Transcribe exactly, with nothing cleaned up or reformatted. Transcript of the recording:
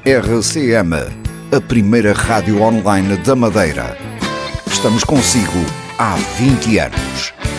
R C M, a primeira rádio online da Madeira. Estamos consigo há vinte anos.